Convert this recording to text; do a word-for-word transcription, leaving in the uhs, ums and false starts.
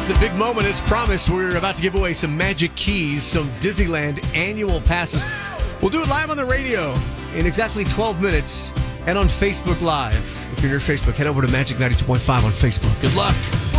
It's a big moment. As promised, we're about to give away some Magic Keys, some Disneyland annual passes. We'll do it live on the radio in exactly twelve minutes and on Facebook Live. If you're near Facebook, head over to Magic ninety-two point five on Facebook. Good luck.